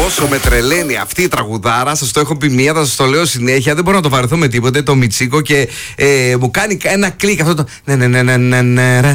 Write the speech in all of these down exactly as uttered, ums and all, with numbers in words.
Τόσο με τρελαίνει αυτή η τραγουδάρα. Σας το έχω πει μία, θα σας το λέω συνέχεια. Δεν μπορώ να το βαρεθώ με τίποτε. Το Μιτσίκο και ε, μου κάνει ένα κλικ αυτό το. Ναι, ναι, ναι, ναι, ναι, ναι.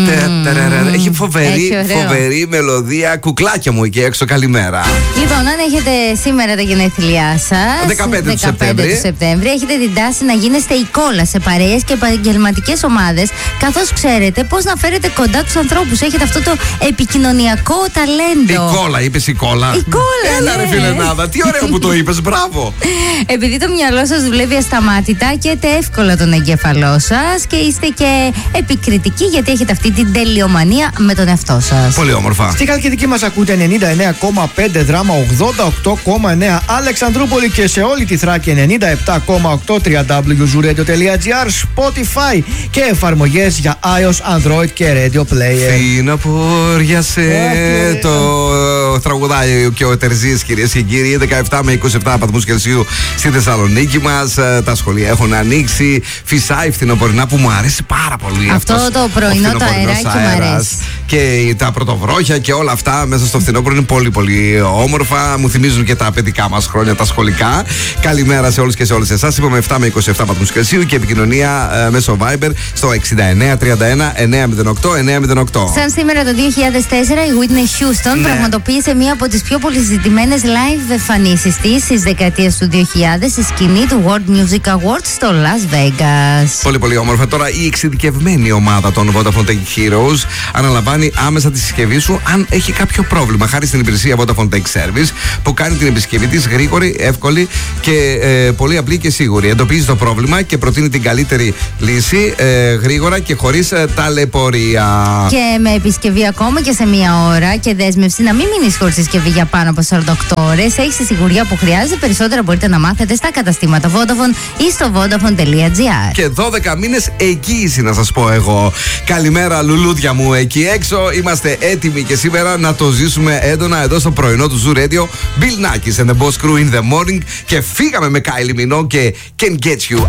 Mm. Έχει φοβερή, Έχει φοβερή μελωδία. Κουκλάκια μου εκεί έξω, καλημέρα. Λοιπόν, αν έχετε σήμερα τα γενέθλιά σας, δεκαπέντε του Σεπτέμβρη, έχετε την τάση να γίνεστε η κόλλα σε παρέες και επαγγελματικές ομάδες, καθώς ξέρετε πώς να φέρετε κοντά τους ανθρώπους. Έχετε αυτό το επικοινωνιακό ταλέντο. Η κόλλα, είπες η κόλλα. Η κόλλα. Έλα, ναι. ρε φιλενάδα, τι ωραίο που το είπες, μπράβο. Επειδή το μυαλό σας δουλεύει ασταμάτητα και έχετε εύκολα τον εγκέφαλό σας και είστε και επικριτικοί, γιατί έχετε αυτή την τελειομανία με τον εαυτό σας. Πολύ όμορφα. Στη Χαλκιδική μας ακούτε ενενήντα εννέα κόμμα πέντε, Δράμα ογδόντα οκτώ κόμμα εννέα, Αλεξανδρούπολη και σε όλη τη Θράκη ενενήντα επτά κόμμα οκτώ, double-u double-u double-u τελεία zooradio τελεία gr, Spotify και εφαρμογές για iOS, Android και Radio Player. Φίνα πόριασε το τραγουδάει και ο Τερζής, κυρίες και κύριοι. δεκαεπτά με είκοσι επτά βαθμούς Κελσίου στη Θεσσαλονίκη μας. Τα σχολεία έχουν ανοίξει. Φυσάει φθινοπορεινά που μου αρέσει πάρα πολύ. Αυτό αυτός, το πρωινό το αεράκι μου αρέσει. Και τα πρωτοβρόχια και όλα αυτά μέσα στο φθινόπωρο είναι πολύ πολύ όμορφα. Μου θυμίζουν και τα παιδικά μας χρόνια, τα σχολικά. Καλημέρα σε όλους και σε όλες εσάς. Είπαμε επτά με είκοσι επτά βαθμούς Κελσίου και επικοινωνία ε, μέσω Viber στο εξήντα εννέα τριάντα ένα εννιακόσια οκτώ εννιακόσια οκτώ. Σαν σήμερα το δύο χιλιάδες τέσσερα η Whitney Houston ναι. πραγματοποίησε μία από τις πιο πολυζητημένες live εμφανίσεις της στις δεκαετίες του δύο χιλιάδες στη σκηνή του World Music Awards στο Las Vegas. Πολύ πολύ όμορφα. Τώρα η εξειδικευμένη ομάδα των Vodafone Tech Heroes αναλαμβάνει άμεσα τη συσκευή σου αν έχει κάποιο πρόβλημα, χάρη στην υπηρεσία Vodafone Tech Service που κάνει την επισκευή της γρήγορη, εύκολη και ε, πολύ απλή και σίγουρη. Εντοπίζει το πρόβλημα και προτείνει την καλύτερη λύση ε, γρήγορα και χωρίς ε, ταλαιπωρία. Και με επισκευή ακόμα και σε μία ώρα και δέσμευση να μην μείνεις χωρίς συσκευή για πάνω από σαράντα οκτώ ώρες. Έχεις τη σιγουριά που χρειάζεται. Περισσότερα μπορείτε να μάθετε στα καταστήματα Vodafone ή στο vodafone τελεία gr. Και δώδεκα μήνες εγγύηση να σας πω εγώ. Καλημέρα λουλούδια μου εκεί έξω. Είμαστε έτοιμοι και σήμερα να το ζήσουμε έντονα εδώ στο πρωινό του Zoo Radio. Bill Nackis and the Boss Crew in the morning. Και φύγαμε με Kylie Minogue και Can Get You.